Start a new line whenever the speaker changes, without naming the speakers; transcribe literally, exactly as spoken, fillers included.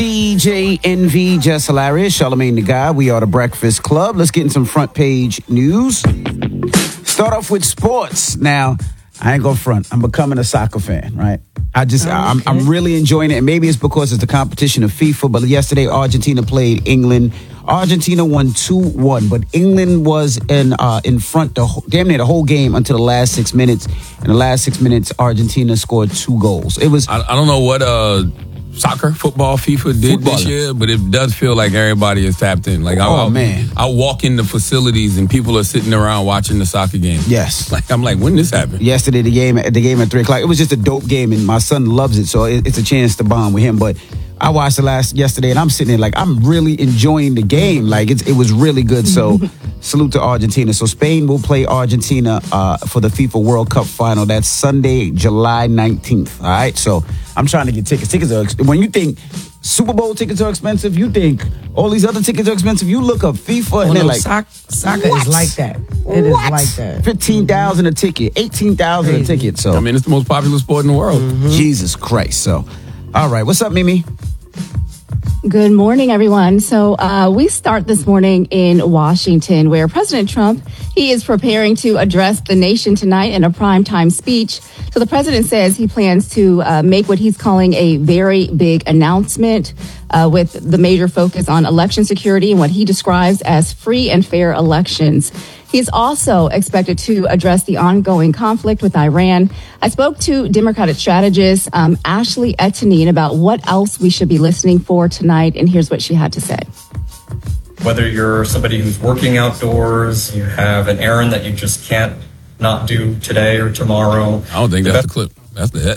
D J N V, Just Hilarious, Charlamagne the Guy. We are the Breakfast Club. Let's get in some front page news. Start off with sports. Now, I ain't gonna front. I'm becoming a soccer fan, right? I just, okay. I'm, I'm really enjoying it. And maybe it's because it's the competition of FIFA. But yesterday, Argentina played England. Argentina won two one, but England was in uh, in front the whole, damn near the whole game until the last six minutes. In the last six minutes, Argentina scored two goals. It was.
I, I don't know what uh, soccer, football, FIFA did Footballer. this year, but it does feel like everybody is tapped in. Like,
oh
I,
man,
I walk into facilities and people are sitting around watching the soccer game.
Yes,
like I'm like, when did this happen?
Yesterday, the game at the game at three o'clock. It was just a dope game, and my son loves it, so it, it's a chance to bond with him. But I watched the last yesterday, and I'm sitting there like I'm really enjoying the game. Like it's, it was really good. So salute to Argentina. So Spain will play Argentina uh, for the FIFA World Cup final. That's Sunday, July nineteenth. All right. So I'm trying to get tickets. Tickets are when you think Super Bowl tickets are expensive, you think all these other tickets are expensive. You look up FIFA
oh,
and they're
no,
like
soc- soccer what? is like that. It
what?
is like that.
Fifteen thousand a ticket, eighteen thousand a ticket. So
I mean, it's the most popular sport in the world.
Mm-hmm. Jesus Christ. So, all right. What's up, Mimi?
Good morning, everyone. So uh, we start this morning in Washington, where President Trump, he is preparing to address the nation tonight in a primetime speech. So the president says he plans to uh, make what he's calling a very big announcement uh, with the major focus on election security and what he describes as free and fair elections. He's also expected to address the ongoing conflict with Iran. I spoke to Democratic strategist um, Ashley Ettenine about what else we should be listening for tonight, and here's what she had to say.
Whether you're somebody who's working outdoors, you have an errand that you just can't not do today or tomorrow.
I don't think that's the clip. That's the